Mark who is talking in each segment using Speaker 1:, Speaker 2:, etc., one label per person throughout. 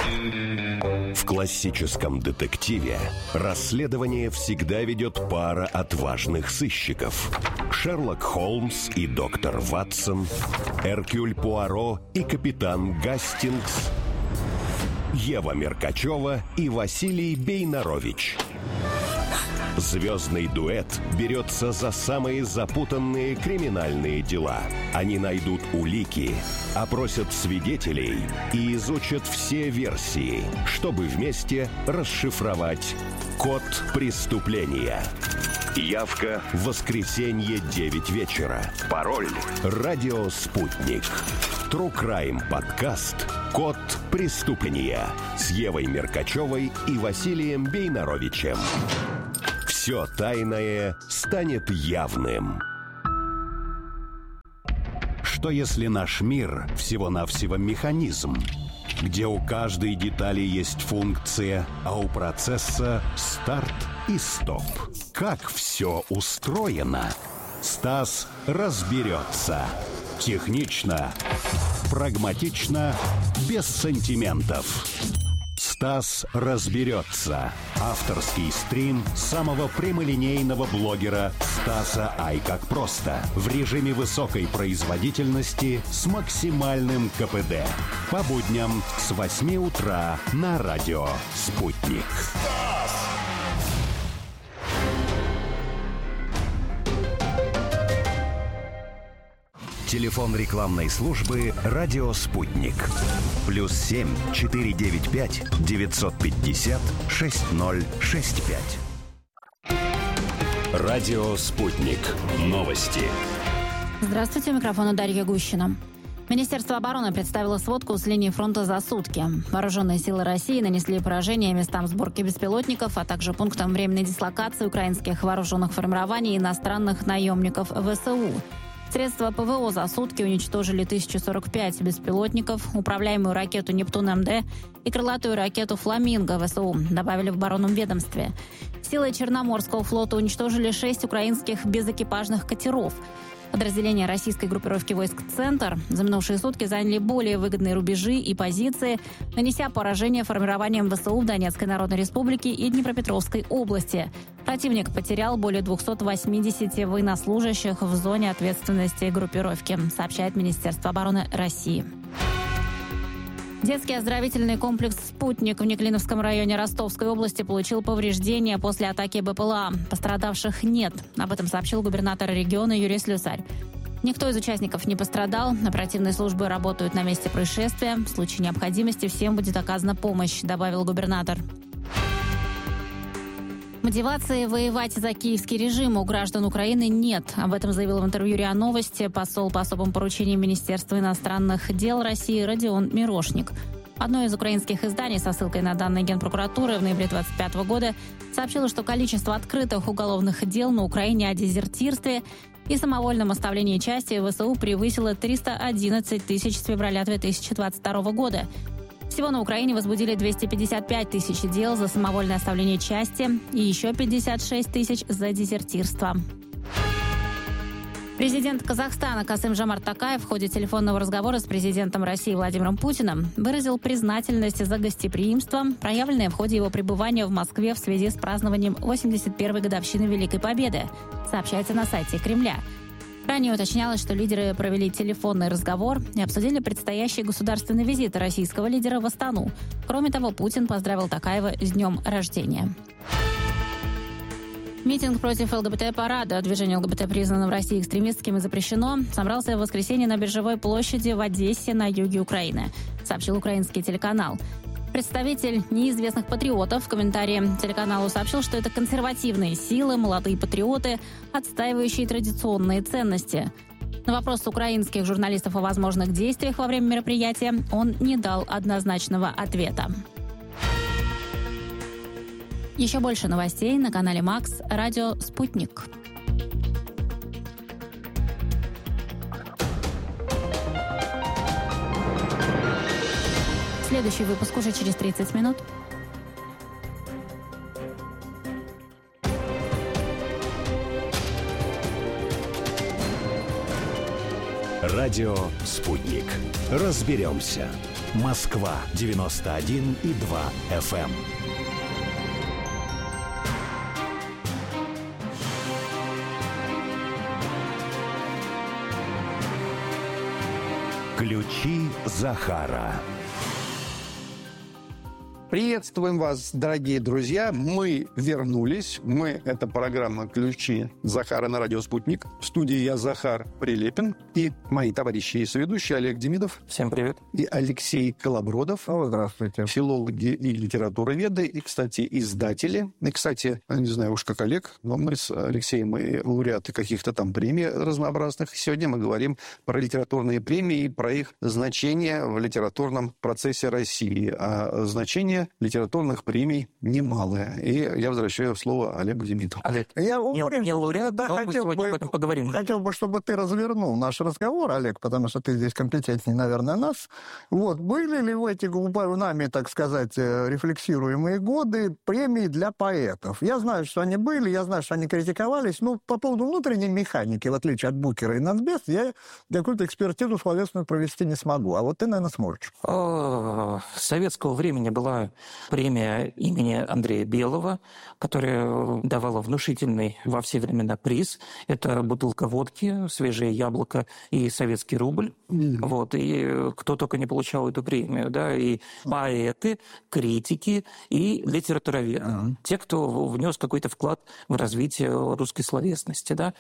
Speaker 1: В классическом детективе расследование всегда ведет пара отважных сыщиков. Шерлок Холмс и доктор Ватсон, Эркюль Пуаро и капитан Гастингс, Ева Меркачева и Василий Бейнарович. Звездный дуэт берется за самые запутанные криминальные дела. Они найдут улики, опросят свидетелей и изучат все версии, чтобы вместе расшифровать код преступления. Явка в воскресенье 9 вечера. Пароль «Радио Спутник». True Crime подкаст «Код преступления» с Евой Меркачевой и Василием Бейнаровичем. Все тайное станет явным. Что если наш мир всего-навсего механизм, где у каждой детали есть функция, а у процесса старт и стоп? Как все устроено? Стас разберется. Технично, прагматично, без сантиментов. Стас разберется. Авторский стрим самого прямолинейного блогера Стаса Ай как просто. В режиме высокой производительности с максимальным КПД. По будням с 8 утра на радио «Спутник». Телефон рекламной службы «Радио Спутник». +7 495 950 6065. Радио Спутник. Новости.
Speaker 2: Здравствуйте, у микрофона Дарья Гущина. Министерство обороны представило сводку с линии фронта за сутки. Вооруженные силы России нанесли поражение местам сборки беспилотников, а также пунктам временной дислокации украинских вооруженных формирований и иностранных наемников ВСУ. Средства ПВО за сутки уничтожили 1045 беспилотников, управляемую ракету «Нептун-МД» и крылатую ракету «Фламинго» ВСУ, добавили в оборонном ведомстве. Силы Черноморского флота уничтожили 6 украинских безэкипажных катеров. Подразделения российской группировки войск «Центр» за минувшие сутки заняли более выгодные рубежи и позиции, нанеся поражение формированиям ВСУ в Донецкой Народной Республике и Днепропетровской области. Противник потерял более 280 военнослужащих в зоне ответственности группировки, сообщает Министерство обороны России. Детский оздоровительный комплекс «Спутник» в Неклиновском районе Ростовской области получил повреждения после атаки БПЛА. Пострадавших нет. Об этом сообщил губернатор региона Юрий Слюсарь. Никто из участников не пострадал. Оперативные службы работают на месте происшествия. В случае необходимости всем будет оказана помощь, добавил губернатор. Мотивации воевать за киевский режим у граждан Украины нет. Об этом заявил в интервью РИА Новости посол по особым поручениям Министерства иностранных дел России Родион Мирошник. Одно из украинских изданий со ссылкой на данные Генпрокуратуры в ноябре 2025 года сообщило, что количество открытых уголовных дел на Украине о дезертирстве и самовольном оставлении части ВСУ превысило 311 тысяч с февраля 2022 года. Всего на Украине возбудили 255 тысяч дел за самовольное оставление части и еще 56 тысяч за дезертирство. Президент Казахстана Касым-Жомарт Токаев в ходе телефонного разговора с президентом России Владимиром Путиным выразил признательность за гостеприимство, проявленное в ходе его пребывания в Москве в связи с празднованием 81-й годовщины Великой Победы, сообщается на сайте Кремля. Ранее уточнялось, что лидеры провели телефонный разговор и обсудили предстоящий государственный визит российского лидера в Астану. Кроме того, Путин поздравил Токаева с днем рождения. Митинг против ЛГБТ-парада, движение ЛГБТ признано в России экстремистским и запрещено, собрался в воскресенье на Биржевой площади в Одессе на юге Украины, сообщил украинский телеканал. Представитель неизвестных патриотов в комментарии телеканалу сообщил, что это консервативные силы, молодые патриоты, отстаивающие традиционные ценности. На вопрос украинских журналистов о возможных действиях во время мероприятия он не дал однозначного ответа. Еще больше новостей на канале Макс, радио «Спутник». Следующий выпуск уже через 30 минут.
Speaker 1: Радио «Спутник». Разберемся. Москва 91,2 FM. Ключи Захара.
Speaker 3: Приветствуем вас, дорогие друзья. Мы вернулись. Это программа «Ключи Захара» на радио «Спутник». В студии я, Захар Прилепин, и мои товарищи и соведущие Олег Демидов.
Speaker 4: Всем привет.
Speaker 3: И Алексей Колобродов.
Speaker 5: Здравствуйте.
Speaker 3: Филологи и литературоведы, и, кстати, издатели. И, кстати, не знаю уж как Олег, но мы с Алексеем и лауреаты каких-то там премий разнообразных. Сегодня мы говорим про литературные премии и про их значение в литературном процессе России. А значение литературных премий немалое. И я возвращаю слово Олегу Демидову.
Speaker 4: Олег,
Speaker 5: Я
Speaker 4: не лауреат,
Speaker 5: да,
Speaker 4: но мы сегодня об этом поговорим.
Speaker 5: Хотел бы, чтобы ты развернул наш разговор, Олег, потому что ты здесь компетентнее, наверное, нас. Были ли в эти нами, так сказать, рефлексируемые годы премии для поэтов? Я знаю, что они были, я знаю, что они критиковались, но по поводу внутренней механики, в отличие от Букера и Нацбест, я какую-то экспертизу словесную провести не смогу. А вот ты, наверное, сможешь.
Speaker 4: С советского времени была премия имени Андрея Белого, которая давала внушительный во все времена приз. Это бутылка водки, свежее яблоко и советский рубль. И кто только не получал эту премию, да, и поэты, критики и литературоведы. Те, кто внес какой-то вклад в развитие русской словесности, да.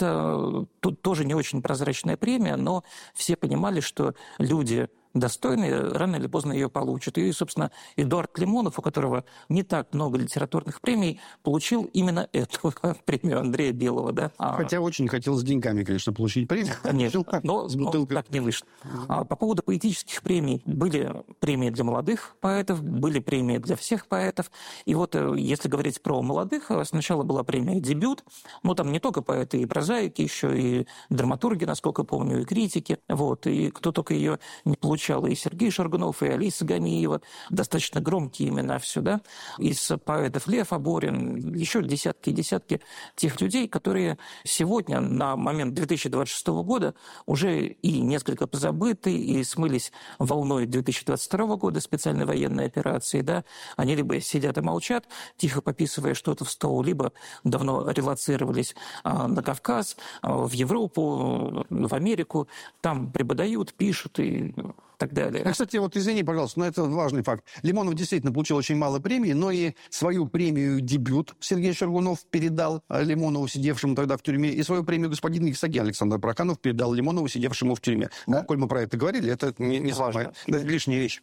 Speaker 4: Это тут тоже не очень прозрачная премия, но все понимали, что люди достойные, рано или поздно ее получат. И, собственно, Эдуард Лимонов, у которого не так много литературных премий, получил именно эту премию Андрея Белого. Да?
Speaker 3: Хотя очень хотел с деньгами, конечно, получить премию.
Speaker 4: Конечно, но так не вышло. По поводу поэтических премий. Были премии для молодых поэтов, были премии для всех поэтов. И вот если говорить про молодых, сначала была премия «Дебют». Там не только поэты и прозаики, еще и драматурги, насколько помню, и критики. И кто только ее не получал. И Сергей Шаргунов, и Алиса Гамиева. Достаточно громкие имена все, да. Из поэтов Лев Аборин, еще десятки и десятки тех людей, которые сегодня, на момент 2026 года, уже и несколько позабыты, и смылись волной 2022 года специальной военной операции, да. Они либо сидят и молчат, тихо пописывая что-то в стол, либо давно релоцировались на Кавказ, в Европу, в Америку, там преподают, пишут и так далее.
Speaker 3: Кстати, извини, пожалуйста, но это важный факт. Лимонов действительно получил очень мало премий, но и свою премию «Дебют» Сергей Шаргунов передал Лимонову, сидевшему тогда в тюрьме, и свою премию «Господин Исаги» Александр Проканов передал Лимонову, сидевшему в тюрьме. Коль мы про это говорили, это не самая лишняя вещь.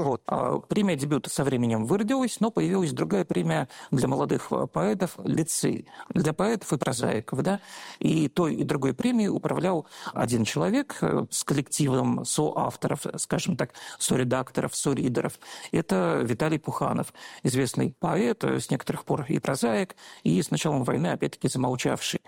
Speaker 4: Премия «Дебют» со временем выродилась, но появилась другая премия для молодых поэтов «Лицей», для поэтов и прозаиков. Да? И той и другой премией управлял один человек с коллективом соавторов, скажем так, соредакторов, соридеров. Это Виталий Пуханов, известный поэт, с некоторых пор и прозаик, и с началом войны, опять-таки, замолчавший.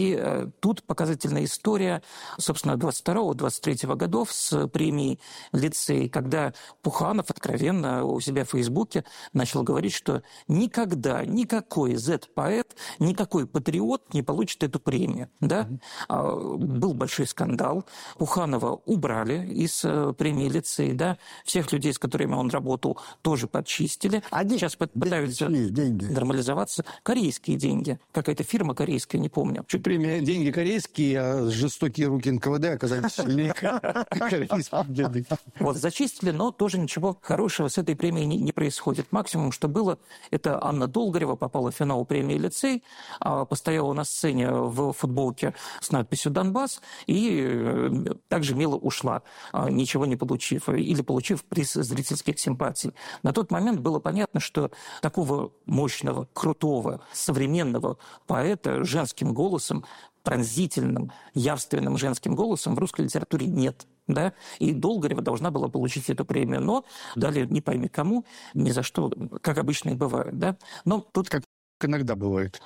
Speaker 4: И тут показательная история, собственно, 22-23 годов с премией «Лицей», когда Пуханов откровенно у себя в Фейсбуке начал говорить, что никогда никакой Z-поэт, никакой патриот не получит эту премию. Да? Был большой скандал. Пуханова убрали из премии «Лицей», да, всех людей, с которыми он работал, тоже подчистили. Сейчас пытаются нормализоваться. Корейские деньги. Какая-то фирма корейская, не помню.
Speaker 3: Чуть премия «Деньги корейские», а жестокие руки НКВД оказались сильнее корейских денег.
Speaker 4: Зачистили, но тоже ничего хорошего с этой премией не происходит. Максимум, что было, это Анна Долгорева попала в финал премии «Лицей», постояла на сцене в футболке с надписью «Донбасс» и также мило ушла, ничего не получив, или получив приз зрительских симпатий. На тот момент было понятно, что такого мощного, крутого, современного поэта женским голосом, пронзительным, явственным женским голосом в русской литературе нет. Да? И Долгорева должна была получить эту премию, но дали не пойми кому, ни за что, как обычно и бывает. Да? Но тут как
Speaker 3: Иногда бывает.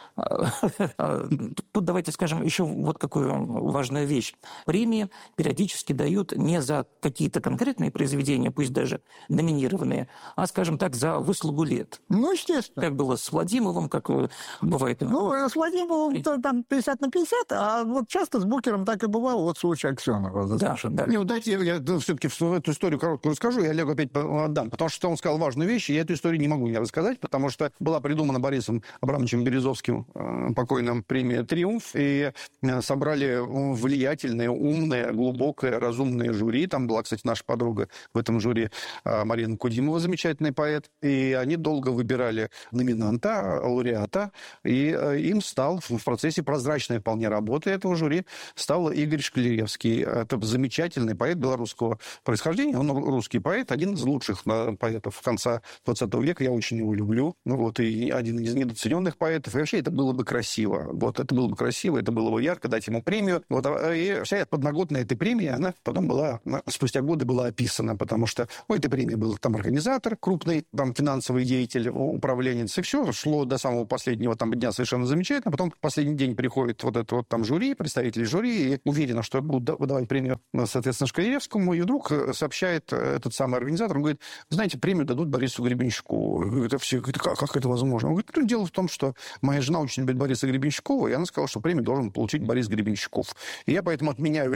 Speaker 4: Тут давайте скажем еще вот какую важную вещь. Премии периодически дают не за какие-то конкретные произведения, пусть даже номинированные, а, скажем так, за выслугу лет.
Speaker 5: Ну, естественно.
Speaker 4: Как было с Владимировым, как бывает.
Speaker 5: Ну, с Владимировым там 50 на 50, а вот часто с Букером так и бывало, вот случай Аксенова.
Speaker 4: Да.
Speaker 3: Не, вот дайте я все-таки эту историю короткую расскажу, я Олегу опять отдам, потому что он сказал важную вещь, и я эту историю не могу не рассказать, потому что была придумана Борисом Абрамовичем Березовским, покойным, премия «Триумф», и собрали влиятельное, умное, глубокое, разумное жюри. Там была, кстати, наша подруга в этом жюри Марина Кудимова, замечательный поэт, и они долго выбирали номинанта, лауреата, и им стал в процессе прозрачной вполне работы этого жюри стал Игорь Шкляревский. Это замечательный поэт белорусского происхождения, он русский поэт, один из лучших поэтов конца 20 века, я очень его люблю, и один из недооцененных поэтов. И вообще это было бы красиво. Это было бы красиво, это было бы ярко, дать ему премию. И вся подноготная этой премии, она потом была, спустя годы была описана, потому что у этой премии был там организатор, крупный там финансовый деятель, управленец, и все шло до самого последнего там дня совершенно замечательно. Потом в последний день приходит там жюри, представители жюри, и уверенно, что будут выдавать премию, соответственно, Шкляревскому, и вдруг сообщает этот самый организатор, он говорит, знаете, премию дадут Борису Гребенщикову. Это все, как это возможно? Он говорит, дело в том, что моя жена очень любит Бориса Гребенщикова, и она сказала, что премию должен получить Борис Гребенщиков. И я поэтому отменяю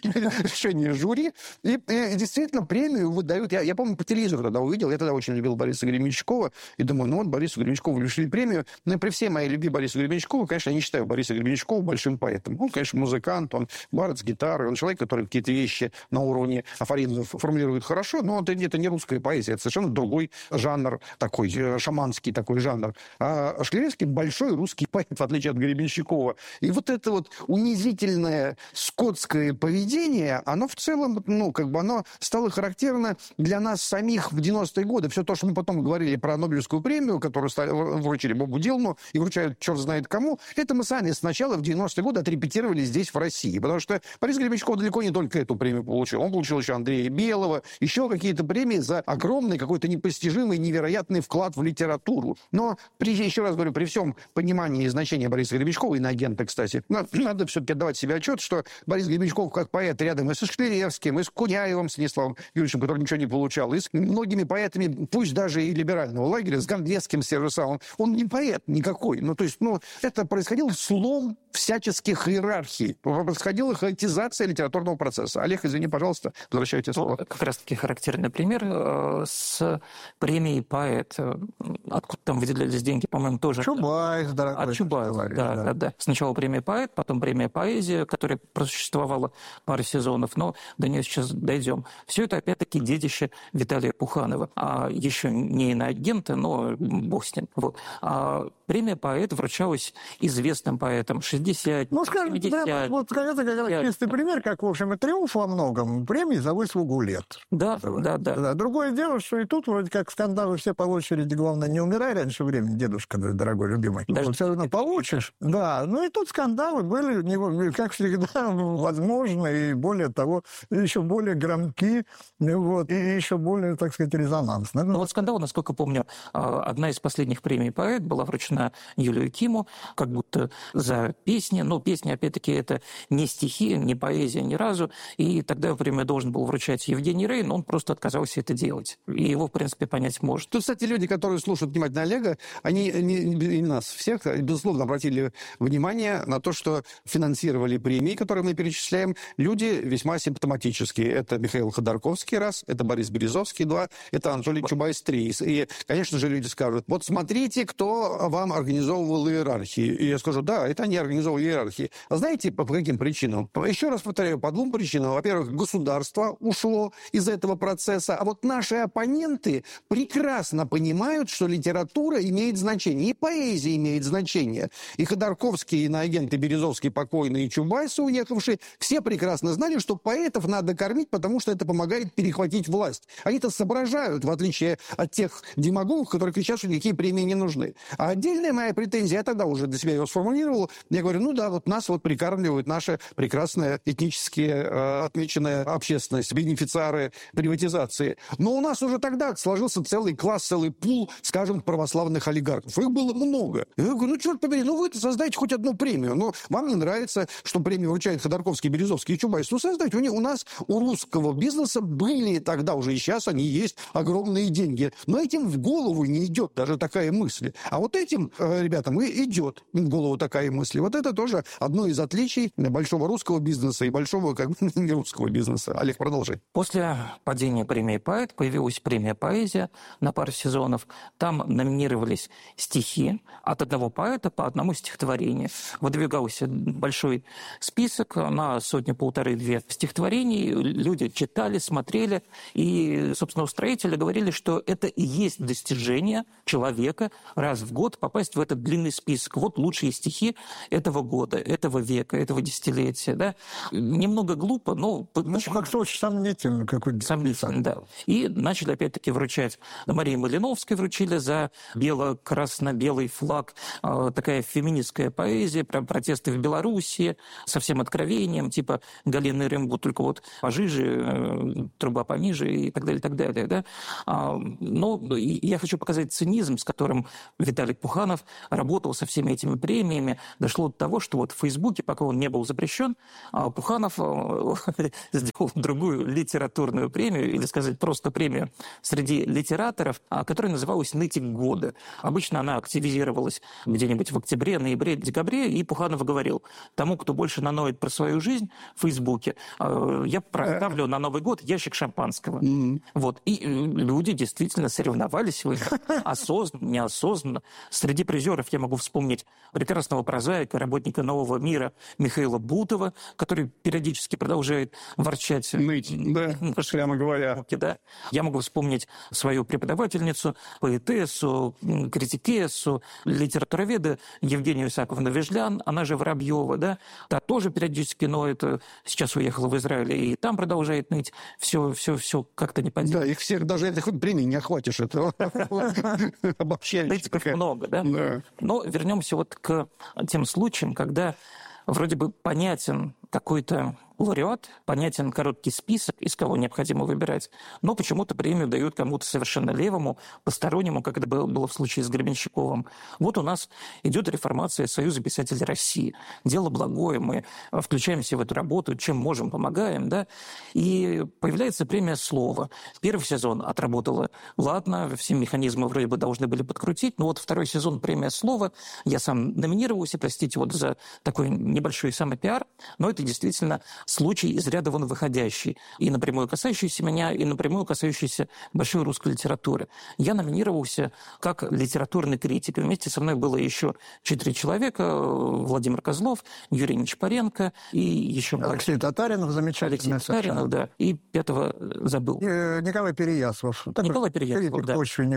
Speaker 3: решение жюри. И действительно, премию выдают. Я помню, по телевизору тогда увидел. Я тогда очень любил Бориса Гребенщикова. И думаю, Борису Гребенщикову решили премию. Но при всей моей любви Бориса Гребенщикова, конечно, я не считаю Бориса Гребенщикова большим поэтом. Он, конечно, музыкант, он бард с гитарой, он человек, который какие-то вещи на уровне афоризмов формулирует хорошо, но это не русская поэзия, это совершенно другой жанр, такой шаманский такой жанр. А Шкляревский большой русский поэт, в отличие от Гребенщикова. И вот это вот унизительное скотское поведение, оно в целом, оно стало характерно для нас самих в 90-е годы. Все то, что мы потом говорили про Нобелевскую премию, которую вручили Бобу Дилану и вручают черт знает кому, это мы сами сначала в 90-е годы отрепетировали здесь, в России. Потому что Борис Гребенщиков далеко не только эту премию получил. Он получил еще Андрея Белого, еще какие-то премии за огромный, какой-то непостижимый, невероятный вклад в литературу. Но, еще раз говорю, при всем понимании и значении Бориса Гребенщикова, иноагента, кстати, надо все-таки отдавать себе отчет, что Борис Гребенщиков как поэт рядом и со Шкляревским, и с Куняевым Станиславом Юрьевичем, который ничего не получал, и с многими поэтами, пусть даже и либерального лагеря, с Гондлевским, с тем же самым, он не поэт никакой. Это происходил слом всяческих иерархий. Происходила хаотизация литературного процесса. Олег, извини, пожалуйста, возвращайте слово.
Speaker 4: Как раз-таки характерный пример с премией «Поэт». Откуда там выделялись деньги, по-моему, тоже.
Speaker 5: Чубайс, дорогой.
Speaker 4: От Чубайса, да. Сначала премия «Поэт», потом премия «Поэзия», которая просуществовала пару сезонов, но до нее сейчас дойдем. Все это, опять-таки, детище Виталия Пуханова. А еще не иноагента, но бог с ним. А премия «Поэт» вручалась известным поэтам 60, 70.
Speaker 5: Да, вот это как раз чистый пример, как, в общем, и «Триумф» во многом. Премии за выслугу лет.
Speaker 4: Да.
Speaker 5: Другое дело, что и тут вроде как скандалы все по очереди, главное, не умирай раньше времени, дедушка, дорогой, любимый.
Speaker 4: Даже
Speaker 5: все равно получишь. Да, и тут скандалы были, как всегда, возможны, и более того, еще более громки, и еще более, так сказать, резонансны.
Speaker 4: Скандал, насколько помню, одна из последних премий «Поэт» была вручена Юлию Киму, как будто за песни. Но песни, опять-таки, это не стихи, не поэзия ни разу. И тогда премию должен был вручать Евгений Рей, но он просто отказался это делать. И его, в принципе, понять может.
Speaker 3: Тут, кстати, люди, которые слушают внимательно Олега, они и нас всех, безусловно, обратили внимание на то, что финансировали премии, которые мы перечисляем, люди весьма симптоматические. Это Михаил Ходорковский, раз, это Борис Березовский, два, это Анатолий Чубайс, три. И, конечно же, люди скажут, вот смотрите, кто вам организовывал иерархии. И я скажу, да, это они организовывали иерархии. А знаете, по каким причинам? Еще раз повторяю, по двум причинам. Во-первых, государство ушло из этого процесса, а вот наши оппоненты прекрасно понимают, что литература имеет значение, и поэзия имеет значение. И Ходорковский, и иноагент, и Березовский покойный, и Чубайс, уехавший, все прекрасно знали, что поэтов надо кормить, потому что это помогает перехватить власть. Они-то соображают, в отличие от тех демагогов, которые кричат, что никакие премии не нужны. А отдельно Отдельная моя претензия, я тогда уже для себя ее сформулировал, я говорю, ну да, вот нас вот прикармливает наша прекрасная этнически отмеченная общественность, бенефициары приватизации. Но у нас уже тогда сложился целый класс, целый пул, скажем, православных олигархов. Их было много. Я говорю, ну, черт побери, ну, вы создайте хоть одну премию. Ну, вам не нравится, что премию вручают Ходорковский, Березовский и Чубайс. Ну, создайте. У нас, у русского бизнеса были тогда уже, и сейчас они есть, огромные деньги. Но этим в голову не идет даже такая мысль. А вот этим ребятам и идет в голову такая мысль. Вот это тоже одно из отличий большого русского бизнеса и большого, как бы, не русского бизнеса. Олег, продолжай.
Speaker 4: После падения премии «Поэт» появилась премия «Поэзия» на пару сезонов. Там номинировались стихи от одного поэта по одному стихотворению. Выдвигался большой список на 100-1,5-2 стихотворений. Люди читали, смотрели. И, собственно, устроители говорили, что это и есть достижение человека раз в год попасть в этот длинный список. Вот лучшие стихи этого года, этого века, этого десятилетия. Да? Немного глупо, но...
Speaker 5: Ну, как-то очень сомнительно.
Speaker 4: Сомнительно, да. И начали опять-таки вручать. Марии Малиновской вручили за бело-красно-белый флаг. Такая феминистская поэзия про протесты в Белоруссии со всем откровением, типа Галины Рымбу, только вот пожиже, труба пониже и так далее, так далее. Да? Но я хочу показать цинизм, с которым Виталик Пуханов работал со всеми этими премиями. Дошло до того, что вот в Фейсбуке, пока он не был запрещен, Пуханов сделал другую литературную премию, или сказать просто премию среди литераторов, которая называлась «Нытик года». Обычно она активизировалась где-нибудь в октябре, ноябре, декабре, и Пуханов говорил, тому, кто больше наноет про свою жизнь в Фейсбуке, я проставлю на Новый год ящик шампанского. Вот. И люди действительно соревновались в этом, осознанно, неосознанно. Среди призеров я могу вспомнить прекрасного прозаика, работника «Нового мира» Михаила Бутова, который периодически продолжает ворчать.
Speaker 3: Ныть, да, прямо говоря.
Speaker 4: Да. Я могу вспомнить свою преподавательницу, поэтессу, критикессу, литературоведа Евгению Исааковну Вежлян, она же Воробьева, да, та тоже периодически ноет, сейчас уехала в Израиль, и там продолжает ныть, все как-то не понятно.
Speaker 3: Да, их всех, даже этой хоть премии не охватишь, этого обобщающего.
Speaker 4: Нытиков много, да?
Speaker 3: Да.
Speaker 4: Но вернемся вот к тем случаям, когда вроде бы понятен какой-то лауреат, понятен короткий список, из кого необходимо выбирать, но почему-то премию дают кому-то совершенно левому, постороннему, как это было в случае с Гребенщиковым. Вот у нас идет реформация Союза писателей России. Дело благое, мы включаемся в эту работу, чем можем, помогаем, да, и появляется премия «Слово». Первый сезон отработала, ладно, все механизмы вроде бы должны были подкрутить, но вот второй сезон премия «Слово», я сам номинировался, простите, вот за такой небольшой самопиар, но это действительно случай из ряда вон выходящий, и напрямую касающийся меня, и напрямую касающийся большой русской литературы. Я номинировался как литературный критик. Вместе со мной было еще 4 человека: Владимир Козлов, Юрий Нечапаренко и еще...
Speaker 5: Алексей Татаринов, замечательный.
Speaker 4: Алексей Татаринов, да. И 5-го забыл.
Speaker 5: Николай Переяслав.
Speaker 4: Николай Переяслав,
Speaker 5: критик,
Speaker 4: да.
Speaker 5: Очень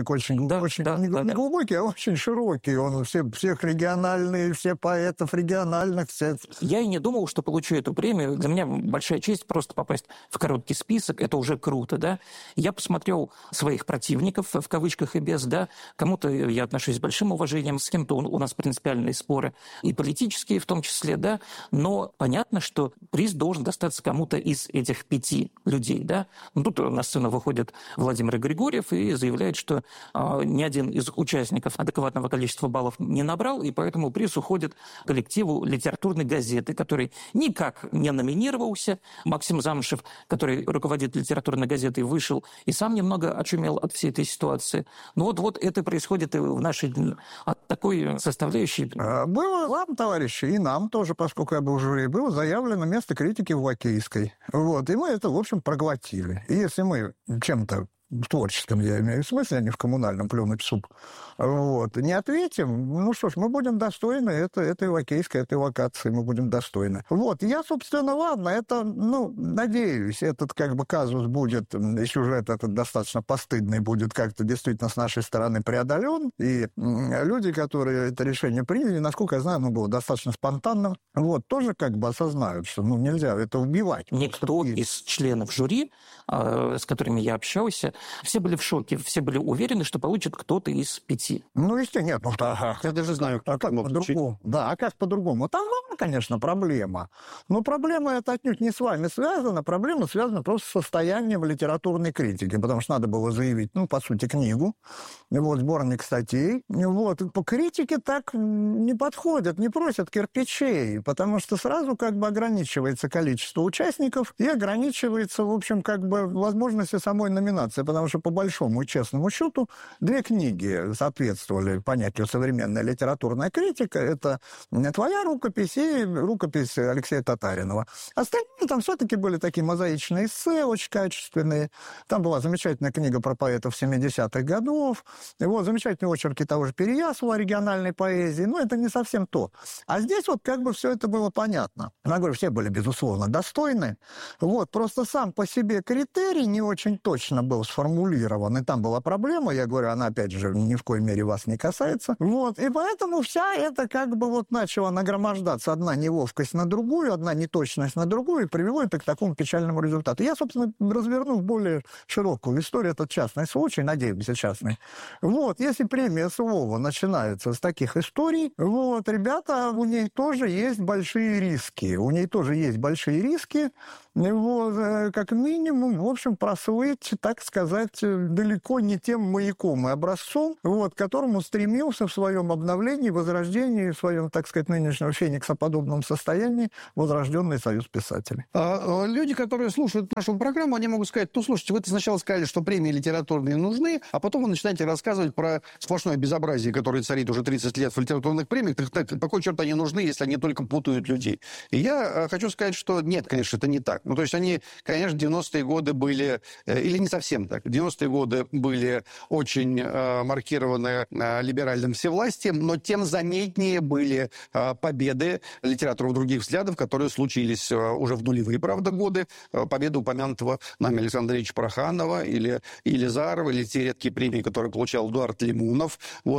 Speaker 5: не глубокий, а очень широкий. Он всех региональных, все поэтов региональных.
Speaker 4: Я и не думал, что получу эту премию. Для меня большая честь просто попасть в короткий список. Это уже круто, да. Я посмотрел своих противников, в кавычках и без, да. Кому-то я отношусь с большим уважением, с кем-то у нас принципиальные споры, и политические в том числе, да. Но понятно, что приз должен достаться кому-то из этих 5 людей, да. Но тут на сцену выходит Владимир Григорьев и заявляет, что ни один из участников адекватного количества баллов не набрал, и поэтому приз уходит коллективу литературной газеты, который никак не номинировался. Максим Замышев, который руководит литературной газетой, вышел и сам немного очумел от всей этой ситуации. Но вот это происходит и в наши дни от такой составляющей.
Speaker 5: Было вам, товарищи, и нам тоже, поскольку я был в жюри, было заявлено место критики в Лакейской. Вот, и мы это, в общем, проглотили. И если мы чем-то в творческом, я имею в смысле, а не в коммунальном, плюнуть в суп, вот, не ответим, ну что ж, мы будем достойны этой лакейской, этой локации, мы будем достойны. Вот, я, собственно, ладно, это, надеюсь, этот как бы казус будет, и сюжет этот достаточно постыдный будет как-то действительно с нашей стороны преодолен, и люди, которые это решение приняли, насколько я знаю, оно было достаточно спонтанным, вот, тоже как бы осознают, что, нельзя это убивать.
Speaker 4: Никто из членов жюри, с которыми я общался, все были в шоке, все были уверены, что получит кто-то из 5.
Speaker 5: Ну, естественно, нет. Ну,
Speaker 3: Я даже знаю,
Speaker 5: как по-другому. Да, а как по-другому? Там, конечно, проблема. Но проблема эта отнюдь не с вами связана. Проблема связана просто с состоянием литературной критики, потому что надо было заявить, по сути, книгу, сборник статей. По критике так не подходят, не просят кирпичей, потому что сразу ограничивается количество участников и ограничивается, в общем, возможности самой номинации, потому что, по большому и честному счету, 2 книги соответствовали понятию современная литературная критика. Это твоя рукопись и рукопись Алексея Татаринова. Остальные там все-таки были такие мозаичные эссе, очень качественные. Там была замечательная книга про поэтов 70-х годов. Замечательные очерки того же Переяслава, региональной поэзии. Но это не совсем то. А здесь все это было понятно. Я говорю, все были, безусловно, достойны. Просто сам по себе критерий не очень точно был сформулирован. И там была проблема. Я говорю, она, опять же, ни в коей мере вас не касается. И поэтому вся эта начала нагромождаться. Одна неловкость на другую, одна неточность на другую, и привело это к такому печальному результату. Я, собственно, разверну в более широкую историю. Это частный случай, надеемся, частный. Если премия Слова начинается с таких историй, ребята, у ней тоже есть большие риски. Как минимум, в общем, прослыть, так сказать, далеко не тем маяком и образцом, к которому стремился в своем обновлении, возрождении, в своем, так сказать, нынешнем фениксоподобном состоянии возрожденный союз писателей.
Speaker 3: Люди, которые слушают нашу программу, они могут сказать, слушайте, вы сначала сказали, что премии литературные нужны, а потом вы начинаете рассказывать про сплошное безобразие, которое царит уже 30 лет в литературных премиях. Так по какой черт они нужны, если они только путают людей? И я хочу сказать, что нет, конечно, это не так. То есть они, конечно, 90-е годы были, или не совсем так, 90-е годы были очень маркированы либеральным всевластием, но тем заметнее были победы литераторов других взглядов, которые случились уже в нулевые, правда, годы. Победа упомянутого нами Александра Андреевича Проханова или Елизарова, или те редкие премии, которые получал Эдуард Лимунов.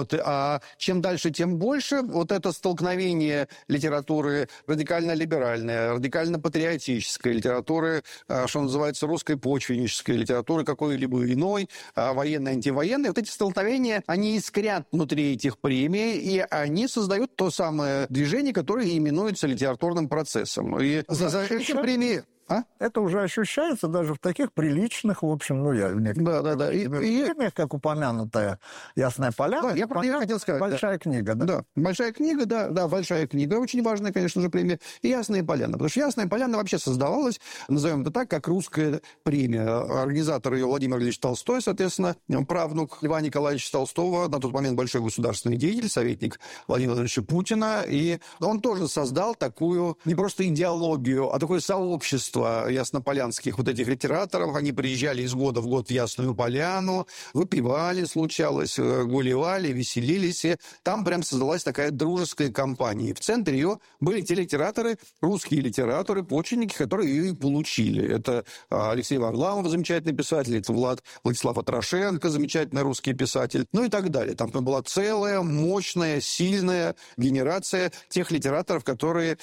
Speaker 3: А чем дальше, тем больше это столкновение литературы радикально-либеральной, радикально-патриотической, литературы, что называется, русской почвеннической, литературы какой-либо иной, военной, антивоенной. Эти столкновения, они искрят внутри этих премий, и они создают то самое движение, которое именуется литературным процессом. И за эти премии...
Speaker 5: Это уже ощущается даже в таких приличных, в общем,
Speaker 3: Да.
Speaker 5: И как упомянутая «Ясная поляна».
Speaker 3: Да, я хотел сказать.
Speaker 5: Большая книга, да?
Speaker 3: Да, большая книга, да, большая книга. Очень важная, конечно же, премия. И «Ясная поляна». Потому что «Ясная поляна» вообще создавалась, назовем это так, как русская премия. Организатор ее Владимир Ильич Толстой, соответственно, правнук Льва Николаевича Толстого, на тот момент большой государственный деятель, советник Владимира Владимировича Путина. И он тоже создал такую, не просто идеологию, а такое сообщество яснополянских этих литераторов. Они приезжали из года в год в Ясную Поляну, выпивали, случалось, гулевали, веселились. И там прям создалась такая дружеская компания. И в центре ее были те литераторы, русские литераторы, почвенники, которые ее и получили. Это Алексей Варламов, замечательный писатель, это Владислав Атрошенко, замечательный русский писатель, и так далее. Там была целая, мощная, сильная генерация тех литераторов, которые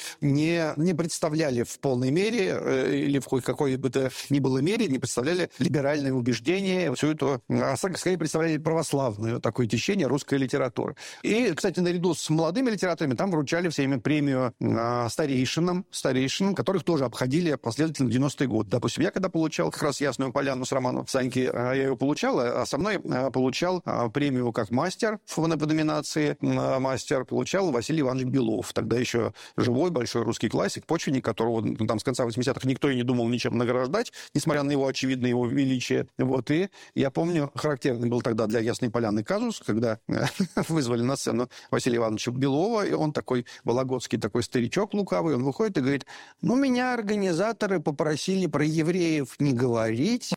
Speaker 3: не представляли в полной мере или в какой бы то ни было мере не представляли либеральные убеждения, все это, скорее представляли православное такое течение русской литературы. И, кстати, наряду с молодыми литераторами там вручали все время премию старейшинам, которых тоже обходили последовательно в 90-е годы. Допустим, я когда получал как раз «Ясную поляну» с романом Саньки, я ее получал, а со мной получал премию как мастер по номинации мастер, получал Василий Иванович Белов, тогда еще живой, большой русский классик, почвенник, которого там с конца 80-х никто и не думал ничем награждать, несмотря на его очевидное его величие. И я помню, характерный был тогда для «Ясной поляны» казус, когда вызвали на сцену Василия Ивановича Белова, и он такой вологодский такой старичок лукавый, он выходит и говорит, меня организаторы попросили про евреев не говорить.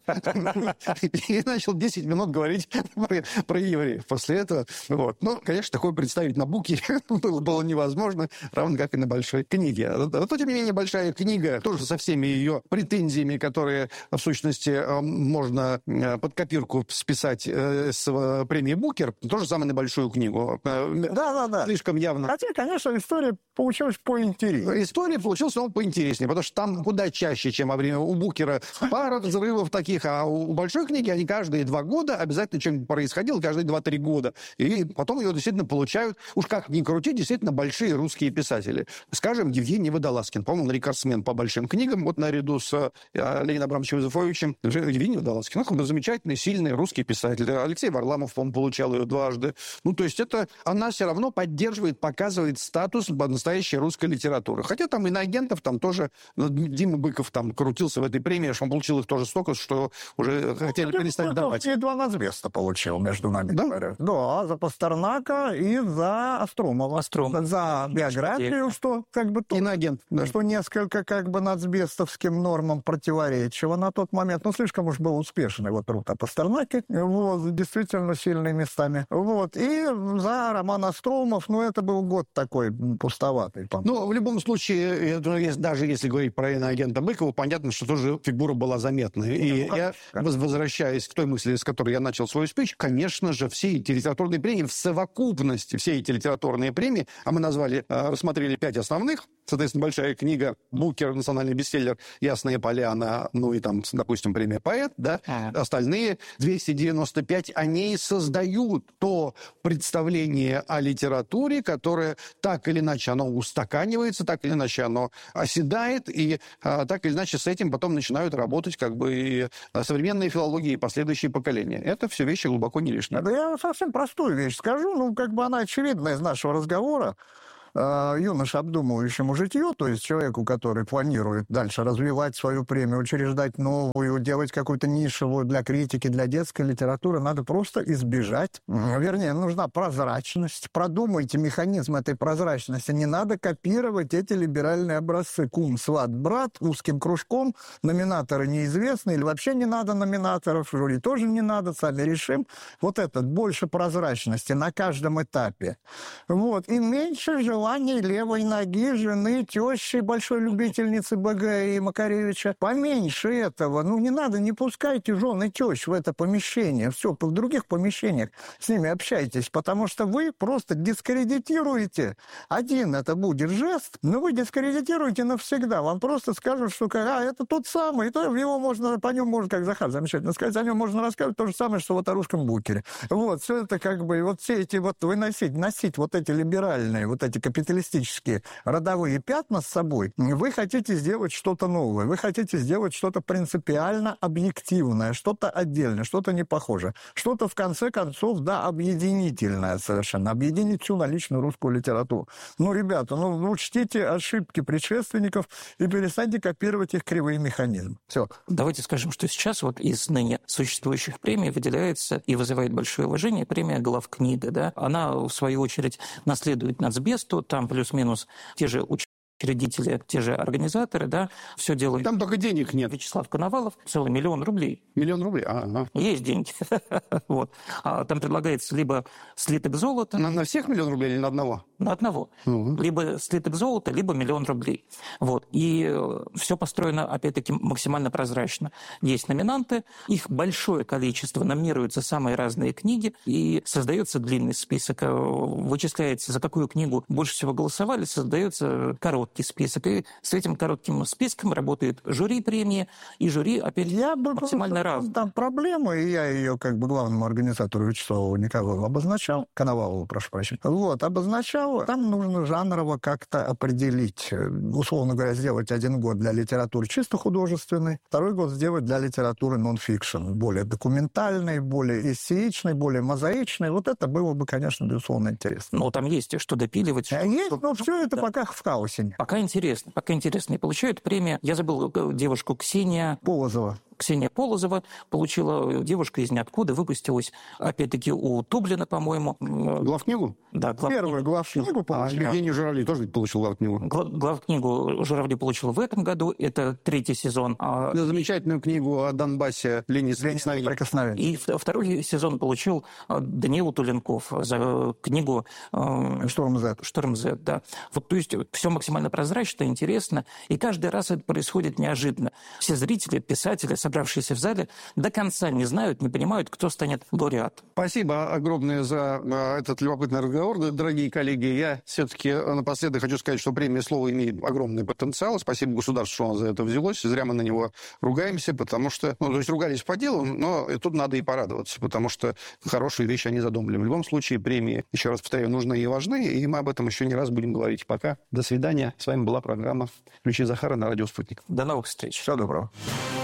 Speaker 3: И начал 10 минут говорить про евреев. После этого, конечно, такое представить на буке было невозможно, равно как и на большой книге. Тем не менее, большая книга тоже со всеми всеми ее претензиями, которые, в сущности, можно под копирку списать с премии Букер, тоже самую небольшую книгу.
Speaker 5: Да.
Speaker 3: Слишком явно.
Speaker 5: Хотя, конечно, история получилась поинтереснее.
Speaker 3: История получилась поинтереснее, потому что там куда чаще, чем во время у Букера, пара взрывов таких, а у большой книги они каждые 2 года обязательно что-нибудь происходило, каждые 2-3 года. И потом ее действительно получают, уж как ни крути, действительно большие русские писатели. Скажем, Евгений Водолазкин. По-моему, он рекордсмен по большим книгам, вот наряду с Леонидом Абрамовичем Юзефовичем. Евгений Водолазкин. Он замечательный, сильный русский писатель. Алексей Варламов, по-моему, получал ее 2 раза. То есть она все равно поддерживает, показывает статус настоящей русской литературы. Хотя там иноагентов там тоже... Дима Быков там крутился в этой премии, что он получил их тоже столько, что уже хотели перестать давать.
Speaker 5: И 2 нацбеста получил, между нами говоря. Да, за Пастернака и за Остромова. За биографию, что как бы...
Speaker 3: Иноагент. Да.
Speaker 5: Что несколько как бы нацбестовским нормам противоречило на тот момент. Слишком уж был успешный труд о Пастернаке. Действительно сильными местами. И за роман Остромов, это был год такой пустоватый.
Speaker 3: В любом случае, даже если говорить про иноагента Быкова, понятно, что тоже фигура была заметная. И я, возвращаясь к той мысли, с которой я начал свою спич, конечно же, все эти литературные премии, в совокупности все эти литературные премии, а мы рассмотрели 5 основных, соответственно, большая книга, Букер, национальный бестселлер, «Ясная поляна», и там, допустим, премия «Поэт», да, остальные 295, они создают то представление о литературе, которое так или иначе оно устаканивается, так или иначе оно оседает, и так или иначе с этим потом начинают работать и современные филологии и последующие поколения. Это все вещи глубоко не лишние.
Speaker 5: Да я совсем простую вещь скажу, она очевидна из нашего разговора. Юноше, обдумывающему житье, то есть человеку, который планирует дальше развивать свою премию, учреждать новую, делать какую-то нишевую для критики, для детской литературы, надо просто избежать. Нужна прозрачность. Продумайте механизм этой прозрачности. Не надо копировать эти либеральные образцы. Кум, сват, брат, узким кружком, номинаторы неизвестны, или вообще не надо номинаторов, жюри тоже не надо, сами решим. Больше прозрачности на каждом этапе. И меньше желания левой ноги жены, тещи, большой любительницы БГ и Макаревича. Поменьше этого. Не надо, не пускайте жен и тещ в это помещение. Все, в других помещениях с ними общайтесь, потому что вы просто дискредитируете. Один это будет жест, но вы дискредитируете навсегда. Вам просто скажут, что это тот самый, и то по нему можно, как Захар замечательно сказать, о нем можно рассказывать то же самое, что о русском Букере. Все это все эти выносить, носить эти либеральные, эти капиталистические родовые пятна с собой, вы хотите сделать что-то новое, вы хотите сделать что-то принципиально объективное, что-то отдельное, что-то не похожее, что-то, в конце концов, объединительное совершенно, объединить всю наличную русскую литературу. Ребята, учтите ошибки предшественников и перестаньте копировать их кривые механизмы. Все.
Speaker 4: Давайте скажем, что сейчас из ныне существующих премий выделяется и вызывает большое уважение премия главкнига. Да? Она, в свою очередь, наследует нацбесту, там плюс-минус те же учредители, те же организаторы, да, все делают.
Speaker 3: Там только денег нет.
Speaker 4: Вячеслав Коновалов, целый 1 000 000 рублей.
Speaker 3: 1 000 000 рублей?
Speaker 4: Есть деньги. Там предлагается либо слиток золота.
Speaker 3: На всех 1 000 000 рублей или на одного?
Speaker 4: На одного. Либо слиток золота, либо 1 000 000 рублей. И все построено, опять-таки, максимально прозрачно. Есть номинанты, их большое количество, номинируются самые разные книги, и создается длинный список. Вычисляется, за какую книгу больше всего голосовали, создается короткий список. И с этим коротким списком работает жюри премии, и жюри, опять, максимально разное.
Speaker 5: Там проблема, и я ее главному организатору Вячеславу Николаеву обозначал, Коновалову, прошу прощения, обозначал. Там нужно жанрово как-то определить. Условно говоря, сделать 1 год для литературы чисто художественной, 2 год сделать для литературы нон-фикшн, более документальной, более эссеичной, более мозаичной. Это было бы, конечно, безусловно, интересно.
Speaker 4: Там есть что допиливать.
Speaker 5: Есть, но все это пока в хаосе.
Speaker 4: Пока интересно. И получают премию, я забыл девушку, Ксения...
Speaker 5: Полозова.
Speaker 4: Ксения Полозова получила, девушка из ниоткуда, выпустилась, опять-таки, у Тублина, по-моему.
Speaker 3: Главкнигу?
Speaker 4: Да, главкнигу.
Speaker 5: Первую главкнигу получил.
Speaker 3: Евгений Журавли тоже получил главкнигу.
Speaker 4: Главкнигу Журавли получил в этом году, это 3-й сезон.
Speaker 3: Замечательную книгу о Донбассе «Линия
Speaker 5: Прикосновения».
Speaker 4: И 2-й сезон получил Даниил Туленков за книгу
Speaker 5: «Шторм Z».
Speaker 4: «Шторм Z», да. Вот, то есть все максимально прозрачно, интересно, и каждый раз это происходит неожиданно. Все зрители, писатели, собравшиеся в зале, до конца не знают, не понимают, кто станет лауреатом.
Speaker 3: Спасибо огромное за этот любопытный разговор, дорогие коллеги. Я все-таки напоследок хочу сказать, что премия «Слово» имеет огромный потенциал. Спасибо государству, что оно за это взялось. Зря мы на него ругаемся, потому что... то есть ругались по делу, но тут надо и порадоваться, потому что хорошие вещи они задумали. В любом случае, премии, еще раз повторяю, нужны и важны, и мы об этом еще не раз будем говорить. Пока. До свидания. С вами была программа «Ключи Захара» на радио «Спутник».
Speaker 4: До новых встреч.
Speaker 5: Всего доброго.